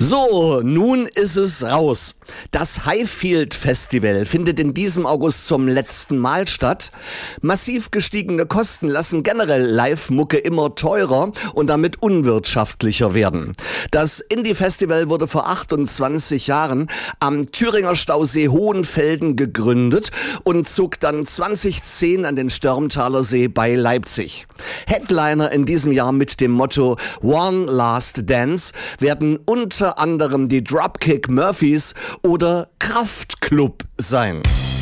So, nun ist es raus. Das Highfield Festival findet in diesem August zum letzten Mal statt. Massiv gestiegene Kosten lassen generell Live-Mucke immer teurer und damit unwirtschaftlicher werden. Das Indie-Festival wurde vor 28 Jahren am Thüringer Stausee Hohenfelden gegründet und zog dann 2010 an den Störmtaler See bei Leipzig. Headliner in diesem Jahr mit dem Motto One Last Dance werden unter anderem die Dropkick Murphys oder Kraftklub sein.